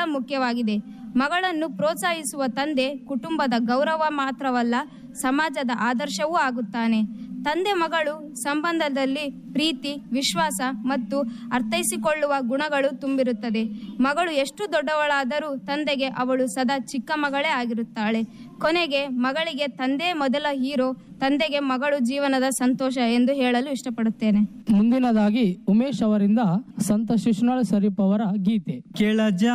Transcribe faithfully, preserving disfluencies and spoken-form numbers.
ಮುಖ್ಯವಾಗಿದೆ. ಮಗಳನ್ನು ಪ್ರೋತ್ಸಾಹಿಸುವ ತಂದೆ ಕುಟುಂಬದ ಗೌರವ ಮಾತ್ರವಲ್ಲ, ಸಮಾಜದ ಆದರ್ಶವೂ ಆಗುತ್ತಾನೆ. ತಂದೆ ಮಗಳು ಸಂಬಂಧದಲ್ಲಿ ಪ್ರೀತಿ, ವಿಶ್ವಾಸ ಮತ್ತು ಅರ್ಥೈಸಿಕೊಳ್ಳುವ ಗುಣಗಳು ತುಂಬಿರುತ್ತದೆ. ಮಗಳು ಎಷ್ಟು ದೊಡ್ಡವಳಾದರೂ ತಂದೆಗೆ ಅವಳು ಸದಾ ಚಿಕ್ಕ ಮಗಳೇ ಆಗಿರುತ್ತಾಳೆ. ಕೊನೆಗೆ ಮಗಳಿಗೆ ತಂದೆ ಮೊದಲ ಹೀರೋ, ತಂದೆಗೆ ಮಗಳು ಜೀವನದ ಸಂತೋಷ ಎಂದು ಹೇಳಲು ಇಷ್ಟಪಡುತ್ತೇನೆ. ಮುಂದಿನದಾಗಿ ಉಮೇಶ್ ಅವರಿಂದ ಸಂತ ಶಿಶುನಾಳ ಶರೀಫ್ ಅವರ ಗೀತೆ. ಕೆಳಜ